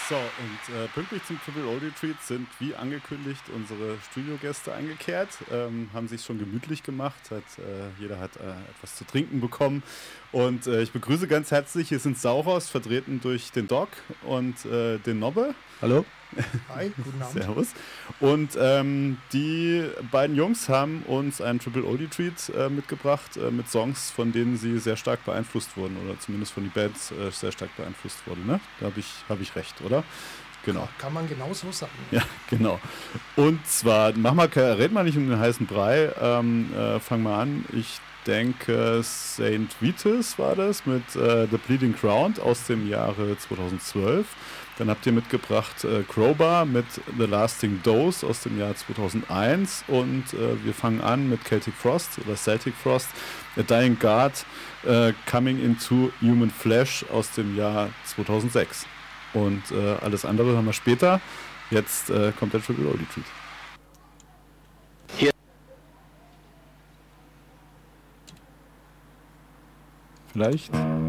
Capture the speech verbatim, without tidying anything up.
So, und äh, pünktlich zum Triple O Retreat sind, wie angekündigt, unsere Studiogäste eingekehrt, ähm, haben sich schon gemütlich gemacht, hat, äh, jeder hat äh, etwas zu trinken bekommen und äh, ich begrüße ganz herzlich, hier sind Sauros, vertreten durch den Doc und äh, den Nobbe. Hallo. Hi, guten Abend. Servus. Und ähm, die beiden Jungs haben uns einen Triple O Retreat äh, mitgebracht äh, mit Songs, von denen sie sehr stark beeinflusst wurden oder zumindest von den Bands äh, sehr stark beeinflusst wurden. Ne? Da habe ich, hab ich recht, oder? Genau. Ja, kann man genau so sagen. Ja, genau. Und zwar, mach mal, red mal nicht um den heißen Brei. Ähm, äh, fang mal an. Ich denke, Saint Vitus war das mit äh, The Bleeding Ground aus dem Jahre zweitausendzwölf. Dann habt ihr mitgebracht äh, Crowbar mit The Lasting Dose aus dem Jahr zweitausendeins. Und äh, wir fangen an mit Celtic Frost oder Celtic Frost, A Dying God, äh, Coming into Human Flesh aus dem Jahr zweitausendsechs. Und äh, alles andere haben wir später. Jetzt äh, kommt der Triple O Retreat. Hier. Vielleicht